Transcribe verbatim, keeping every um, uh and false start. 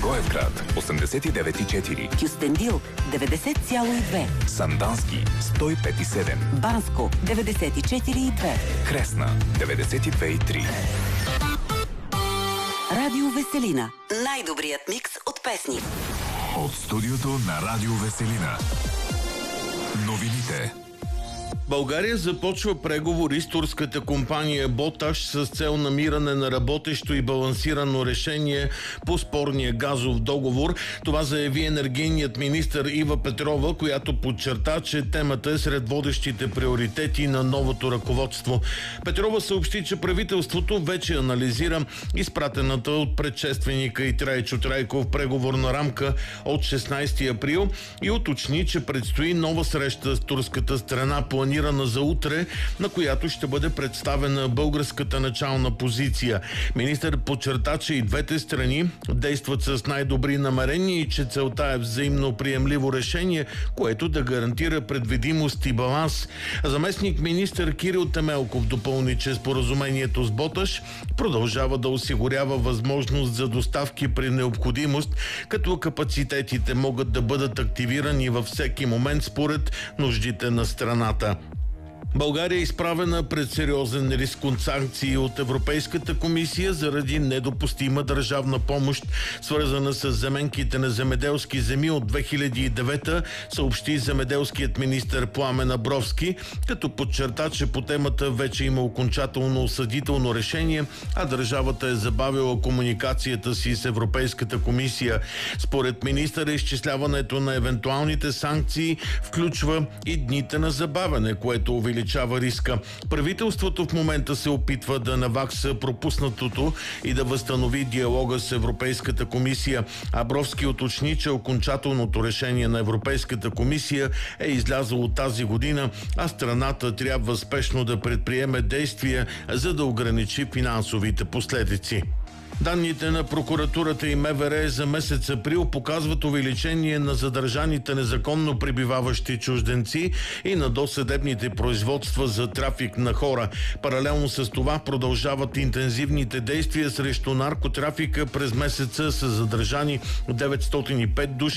Благоевград осемдесет и девет и четири, Кюстендил деветдесет цяло и две, Сандански сто и пет и седем, Банско деветдесет и четири и две, Кресна деветдесет и две и три. Радио Веселина. Най-добрият микс от песни. От студиото на Радио Веселина. Новините. България започва преговори с турската компания Боташ с цел намиране на работещо и балансирано решение по спорния газов договор. Това заяви енергийният министър Ива Петрова, която подчерта, че темата е сред водещите приоритети на новото ръководство. Петрова съобщи, че правителството вече анализира изпратената от предшественика и Трайчо Трайков преговорна рамка от шестнадесети април и уточни, че предстои нова среща с турската страна, планирана за утре, на която ще бъде представена българската начална позиция. Министър подчерта, че и двете страни действат с най-добри намерения и че целта е взаимно приемливо решение, което да гарантира предвидимост и баланс. Заместник министър Кирил Темелков допълни, че споразумението с Боташ продължава да осигурява възможност за доставки при необходимост, като капацитетите могат да бъдат активирани във всеки момент според нуждите на страната. България е изправена пред сериозен риск от санкции от Европейската комисия заради недопустима държавна помощ, свързана с заменките на земеделски земи от две хиляди и девета, съобщи земеделският министър Пламен Абровски, като подчерта, че по темата вече има окончателно осъдително решение, а държавата е забавила комуникацията си с Европейската комисия. Според министъра, изчисляването на евентуалните санкции включва и дните на забавяне, което увеличава риска. Правителството в момента се опитва да навакса пропуснатото и да възстанови диалога с Европейската комисия. Абровски уточни, че окончателното решение на Европейската комисия е излязло от тази година, а страната трябва спешно да предприеме действия, за да ограничи финансовите последици. Данните на прокуратурата и МВР за месец април показват увеличение на задържаните незаконно пребиваващи чужденци и на досъдебните производства за трафик на хора. Паралелно с това продължават интензивните действия срещу наркотрафика. През месеца са задържани деветстотин и пет души,